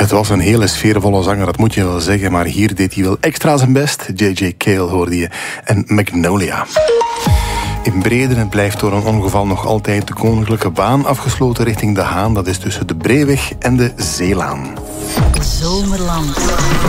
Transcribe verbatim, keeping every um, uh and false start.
Het was een hele sfeervolle zanger, dat moet je wel zeggen, maar hier deed hij wel extra zijn best. J J Cale hoorde je. En Magnolia. In Bredene blijft door een ongeval nog altijd de koninklijke baan afgesloten richting De Haan. Dat is tussen de Breeweg en de Zeelaan. Zomerland.